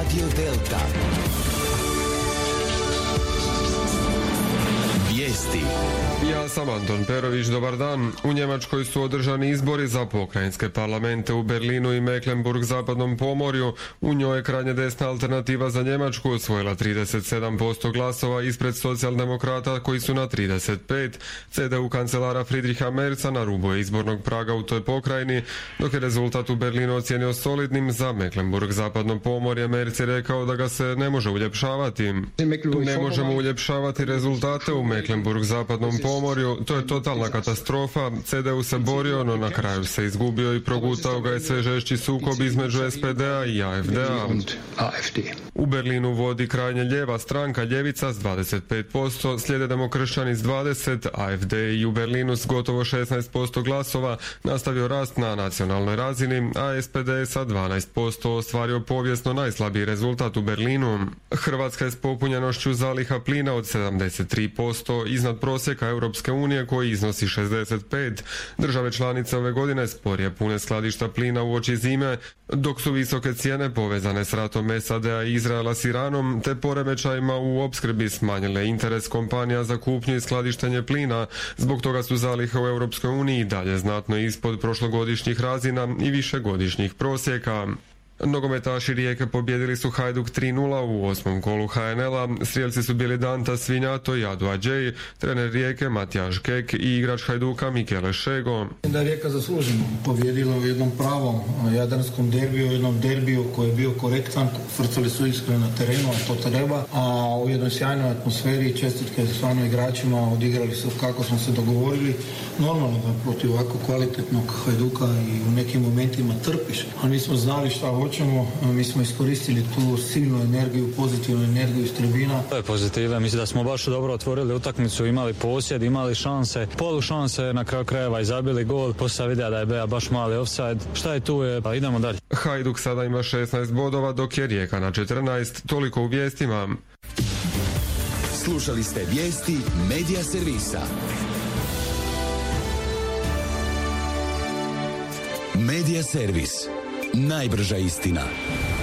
Radio Delta. Vijesti. Ja sam Anton Perović, dobar dan. U Njemačkoj su održani izbori za pokrajinske parlamente u Berlinu i Mecklenburg-zapadnom pomorju. U njoj je krajnje desna Alternativa za Njemačku osvojila 37% glasova ispred socijaldemokrata koji su na 35%. CDU kancelara Friedricha Merza na rubu je izbornog praga u toj pokrajini, dok je rezultat u Berlinu ocijenio solidnim. Za Mecklenburg-zapadno pomorje Merz je rekao da ga se ne može uljepšavati. Ne možemo uljepšavati rezultate u Mecklenburg-zapadnom pomorju, to je totalna katastrofa. CDU se borio, no na kraju se izgubio i progutao ga je sve žešći sukob između SPD-a i AfD-a. U Berlinu vodi krajnje lijeva stranka Ljevica s 25%, slijede demokršćani s 20%, AfD i u Berlinu s gotovo 16% glasova nastavio rast na nacionalnoj razini, a SPD sa 12% ostvario povijesno najslabiji rezultat u Berlinu. Hrvatska je s popunjenošću zaliha plina od 73% iznad prosjeka Europske unije koji iznosi 65%. Države članice ove godine sporije pune skladišta plina uoči zime, dok su visoke cijene povezane s ratom SAD-a i Izraela s Iranom te poremećajima u opskrbi smanjile interes kompanija za kupnju i skladištenje plina. Zbog toga su zalihe u Europskoj uniji dalje znatno ispod prošlogodišnjih razina i višegodišnjih prosjeka. Nogometaši Rijeke pobjedili su Hajduk 3:0 u 8. kolu HNL-a. Strijelci su bili Danta Svinjato i Adu Adjei, trener Rijeke Matijaš Kek i igrač Hajduka Mikele Šego. Da je Rijeka zasluženo pobjedila u jednom pravom jadranskom derbiju, u jednom derbiju koji je bio korektan, frcali su iskreno na terenu, a to treba, a u jednoj sjajnoj atmosferi, čestitke stvarno igračima, odigrali su kako smo se dogovorili. Normalno da protiv ovako kvalitetnog Hajduka i u nekim momentima trpiš, a mi smo znali šta hoćemo, mi smo iskoristili tu silnu energiju, pozitivnu energiju iz tribina. To je pozitivno, mislim da smo baš dobro otvorili utakmicu, imali posjed, imali šanse, polušanse, na kraju krajeva i zabili gol, poslije videa da je Beja baš mali offside. Šta je tu je, pa idemo dalje. Hajduk sada ima 16 bodova, dok je Rijeka na 14, toliko u vijestima. Slušali ste vijesti Medija servisa. Medija servis. Najbrža istina.